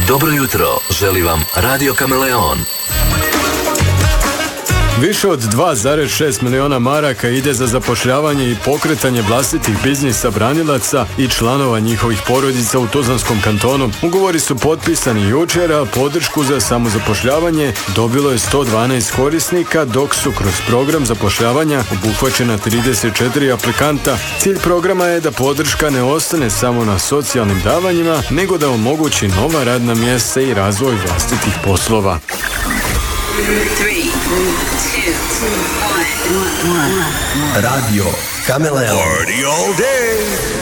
Dobro jutro, želi vam Radio Kameleon. Više od 2,6 miliona maraka ide za zapošljavanje i pokretanje vlastitih biznisa branilaca i članova njihovih porodica u Tuzlanskom kantonu. Ugovori su potpisani jučer, a podršku za samozapošljavanje dobilo je 112 korisnika, dok su kroz program zapošljavanja obuhvaćena 34 aplikanta. Cilj programa je da podrška ne ostane samo na socijalnim davanjima, nego da omogući nova radna mjesta i razvoj vlastitih poslova. 3, 2, 1. Radio Kameleon. Party all day.